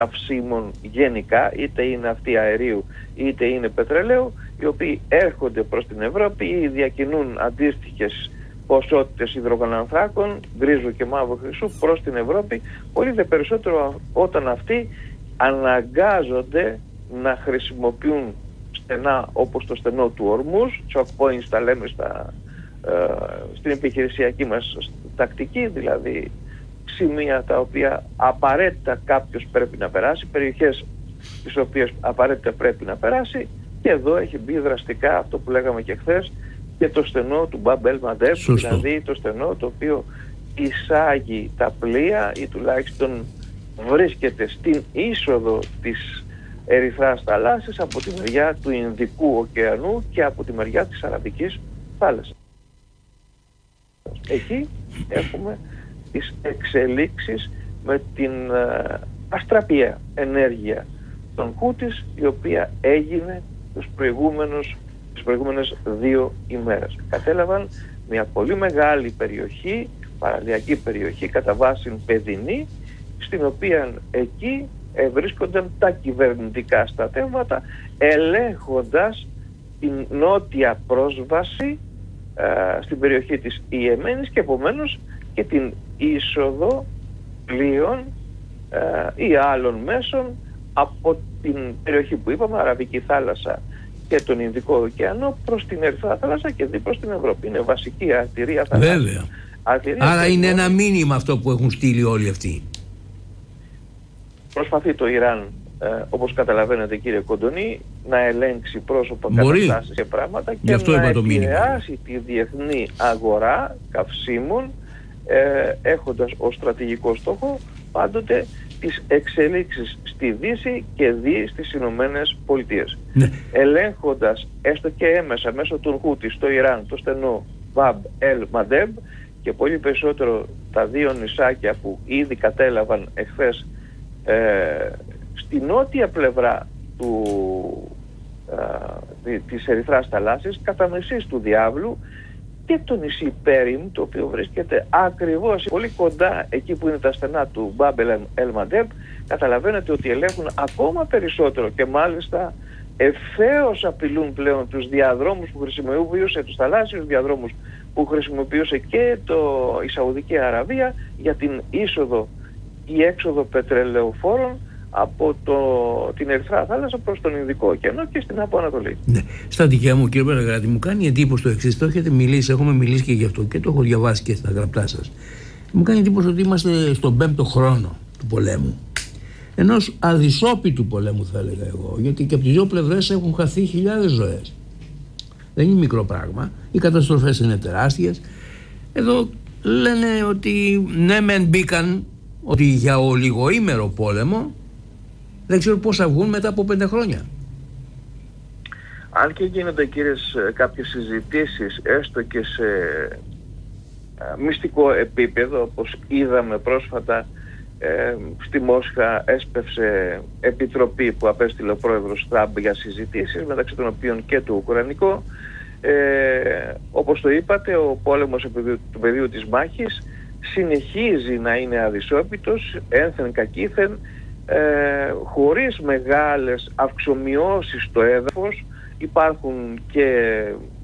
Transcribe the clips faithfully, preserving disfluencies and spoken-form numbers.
καυσίμων γενικά, είτε είναι αυτοί αερίου είτε είναι πετρελαίου, οι οποίοι έρχονται προς την Ευρώπη ή διακινούν αντίστοιχες ποσότητες υδρογονανθράκων, γκρίζου και μαύρου χρυσού προς την Ευρώπη, πολύ δε περισσότερο όταν αυτοί αναγκάζονται να χρησιμοποιούν στενά όπως το στενό του Ορμούζ, choke points τα λέμε στα, ε, στην επιχειρησιακή μας τακτική, δηλαδή σημεία τα οποία απαραίτητα κάποιος πρέπει να περάσει, περιοχές τις οποίες απαραίτητα πρέπει να περάσει, και εδώ έχει μπει δραστικά αυτό που λέγαμε και χθες, και το στενό του Μπαμπ ελ Μαντέμ, δηλαδή το στενό το οποίο εισάγει τα πλοία ή τουλάχιστον βρίσκεται στην είσοδο της Ερυθράς θαλάσσης από τη μεριά του Ινδικού ωκεανού και από τη μεριά της Αραβικής θάλασσας. Εκεί έχουμε τις εξελίξεις με την uh, αστραπιαία ενέργεια των Χούτις, η οποία έγινε τους προηγούμενους, τις προηγούμενες δύο ημέρες. Κατέλαβαν μια πολύ μεγάλη περιοχή, παραλιακή περιοχή, κατά βάση παιδινή, στην οποία εκεί ε, βρίσκονταν τα κυβερνητικά στρατεύματα, ελέγχοντας την νότια πρόσβαση ε, στην περιοχή της Ιεμένης και επομένως και την είσοδο πλοίων ε, ή άλλων μέσων από την περιοχή που είπαμε, Αραβική θάλασσα και τον Ινδικό ωκεανό, προς την Ερυθρά θάλασσα και δι προς την Ευρώπη. Είναι βασική αρτηρία θάλασσα. Βέβαια. Αρτηρία. Άρα είναι ένα μήνυμα αυτό που έχουν στείλει όλοι αυτοί. Προσπαθεί το Ιράν, ε, όπως καταλαβαίνετε κύριε Κοντονή, να ελέγξει πρόσωπα, καταστάσεις και πράγματα και να επηρεάσει τη διεθνή αγορά καυσίμων, ε, έχοντας ως στρατηγικό στόχο πάντοτε τις εξελίξεις στη Δύση και δι στις Ηνωμένες Πολιτείες. Ναι. Ελέγχοντας έστω και έμεσα μέσω του Χούτι στο Ιράν το στενό Μπαμπ ελ Μαντέμ και πολύ περισσότερο τα δύο νησάκια που ήδη κατέλαβαν εχθές ε, στη νότια πλευρά του, ε, της Ερυθράς θαλάσσης, κατά μεσής του Διάβλου, και το νησί Πέριμ, το οποίο βρίσκεται ακριβώς πολύ κοντά εκεί που είναι τα στενά του Μπαμπ ελ Μαντέμ. Καταλαβαίνετε ότι ελέγχουν ακόμα περισσότερο και μάλιστα ευθέως απειλούν πλέον τους διαδρόμους που χρησιμοποιούσε, τους θαλάσσιους διαδρόμους που χρησιμοποιούσε και το, η Σαουδική Αραβία για την είσοδο ή έξοδο πετρελαιοφόρων από το, την Ερυθρά θάλασσα προς τον Ινδικό ωκεανό και στην Άπο Ανατολή. Ναι. Στα δικιά μου κύριε Παραγράτη, μου κάνει εντύπωση το εξής. Το έχετε μιλήσει, έχουμε μιλήσει και γι' αυτό και το έχω διαβάσει και στα γραπτά σας. Μου κάνει εντύπωση ότι είμαστε στον πέμπτο χρόνο του πολέμου. Ενός αδυσόπιτου πολέμου θα έλεγα εγώ, γιατί και από τις δύο πλευρές έχουν χαθεί χιλιάδες ζωές. Δεν είναι μικρό πράγμα. Οι καταστροφές είναι τεράστιες. Εδώ λένε ότι ναι μεν μπήκαν, ότι για ολιγοήμερο πόλεμο δεν ξέρω πώς θα βγουν μετά από πέντε χρόνια. Αν και γίνονται κύριες κάποιες συζητήσεις έστω και σε ε, μυστικό επίπεδο, όπως είδαμε πρόσφατα ε, στη Μόσχα έσπευσε επιτροπή που απέστειλε ο πρόεδρος Τραμπ για συζητήσεις, μεταξύ των οποίων και το Ουκρανικό, ε, όπως το είπατε, ο πόλεμος του πεδίου της μάχης συνεχίζει να είναι αδυσόπιτος, ένθεν κακήθεν, ε, χωρίς μεγάλες αυξομοιώσεις στο έδαφος. Υπάρχουν και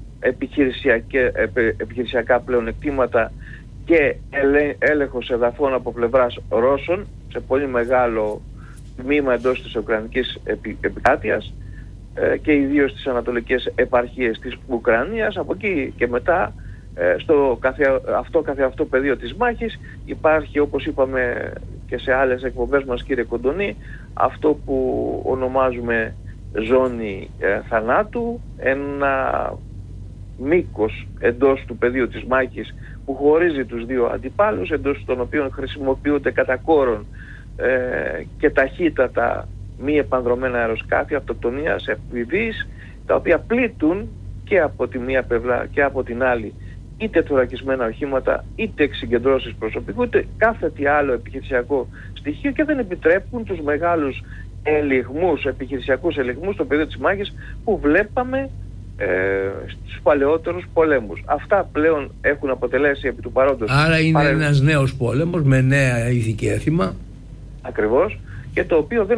επιχειρησιακά πλεονεκτήματα και έλεγχος εδαφών από πλευράς Ρώσων σε πολύ μεγάλο τμήμα εντός της Ουκρανικής επικράτειας ε, και ιδίως στις ανατολικές επαρχίες της Ουκρανίας. Από εκεί και μετά στο καθε, αυτό καθεαυτό πεδίο της μάχης υπάρχει, όπως είπαμε και σε άλλες εκπομπές μας κύριε Κοντονή, αυτό που ονομάζουμε ζώνη ε, θανάτου, ένα μήκος εντός του πεδίου της μάχης που χωρίζει τους δύο αντιπάλους, εντός των οποίων χρησιμοποιούνται κατά κόρον ε, και ταχύτατα μη επανδρομένα αεροσκάφη αυτοκτονίας εφηβείς, τα οποία πλήττουν και από τη μία πλευρά και από την άλλη είτε θωρακισμένα οχήματα, είτε εξυγκεντρώσεις προσωπικού, είτε κάθε τι άλλο επιχειρησιακό στοιχείο, και δεν επιτρέπουν τους μεγάλους ελιγμούς, επιχειρησιακούς ελιγμούς στο πεδίο της μάχης που βλέπαμε ε, στους παλαιότερους πολέμους. Αυτά πλέον έχουν αποτελέσει επί του παρόντος. Άρα είναι παρε... ένας νέος πόλεμος με νέα ηθική έθιμα. Ακριβώς. και το οποίο δεν